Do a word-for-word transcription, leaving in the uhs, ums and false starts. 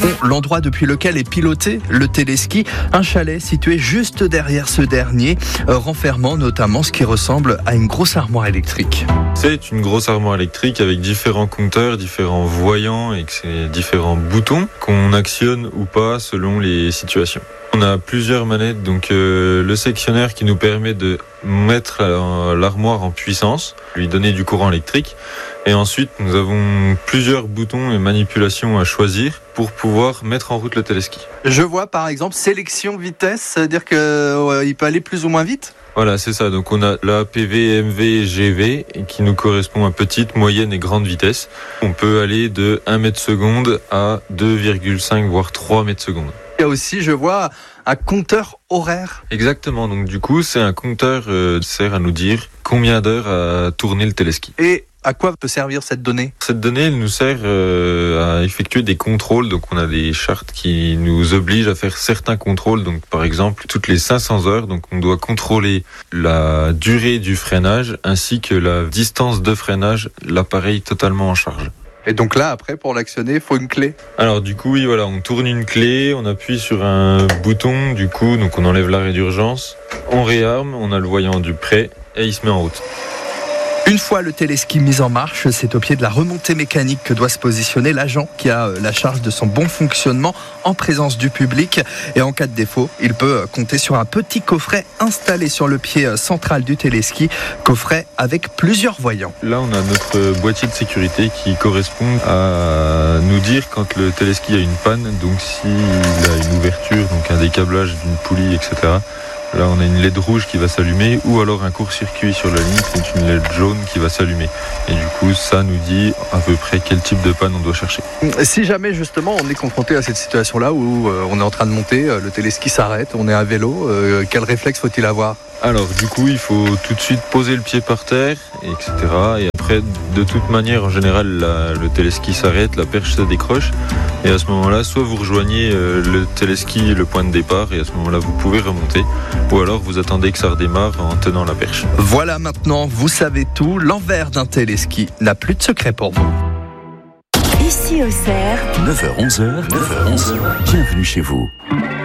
l'endroit depuis lequel est piloté le téléski, un chalet situé juste derrière ce dernier, renfermant notamment ce qui ressemble à une grosse armoire électrique. C'est une grosse armoire électrique avec différents compteurs, différents voyants et ces différents boutons qu'on actionne ou pas selon les situations. On a plusieurs manettes, donc euh, le sectionneur qui nous permet de mettre l'armoire en puissance, lui donner du courant électrique. Et ensuite, nous avons plusieurs boutons et manipulations à choisir pour pouvoir mettre en route le téléski. Je vois par exemple sélection vitesse, c'est-à-dire qu'il euh, peut aller plus ou moins vite ? Voilà, c'est ça. Donc on a la P V, M V et G V qui nous correspond à petite, moyenne et grande vitesse. On peut aller de un mètre seconde à deux virgule cinq voire trois mètres secondes. Il y a aussi, je vois, un compteur horaire. Exactement. Donc du coup, c'est un compteur euh, qui sert à nous dire combien d'heures a tourné le téléski. Et à quoi peut servir cette donnée ? Cette donnée, elle nous sert euh, à effectuer des contrôles. Donc on a des chartes qui nous obligent à faire certains contrôles. Donc par exemple, toutes les cinq cents heures, donc on doit contrôler la durée du freinage ainsi que la distance de freinage, l'appareil totalement en charge. Et donc là, après, pour l'actionner, il faut une clé. Alors du coup, oui, voilà, on tourne une clé, on appuie sur un bouton, du coup, donc on enlève l'arrêt d'urgence, on réarme, on a le voyant du prêt et il se met en route. Une fois le téléski mis en marche, c'est au pied de la remontée mécanique que doit se positionner l'agent qui a la charge de son bon fonctionnement en présence du public. Et en cas de défaut, il peut compter sur un petit coffret installé sur le pied central du téléski, coffret avec plusieurs voyants. Là, on a notre boîtier de sécurité qui correspond à nous dire quand le téléski a une panne, donc s'il a une ouverture, donc un décablage d'une poulie, et cetera. Là, on a une L E D rouge qui va s'allumer ou alors un court-circuit sur la ligne, c'est une L E D jaune qui va s'allumer. Et du coup, ça nous dit à peu près quel type de panne on doit chercher. Si jamais, justement, on est confronté à cette situation-là où euh, on est en train de monter, euh, le téléski s'arrête, on est à vélo, euh, quel réflexe faut-il avoir ? Alors, du coup, il faut tout de suite poser le pied par terre, et cetera. Et après, de toute manière, en général, la, le téléski s'arrête, la perche se décroche. Et à ce moment-là, soit vous rejoignez euh, le téléski, le point de départ, et à ce moment-là, vous pouvez remonter. Ou alors, vous attendez que ça redémarre en tenant la perche. Voilà, maintenant, vous savez tout. L'envers d'un téléski n'a plus de secret pour vous. Ici Auxerre, neuf heures onze, neuf heures onze, bienvenue chez vous.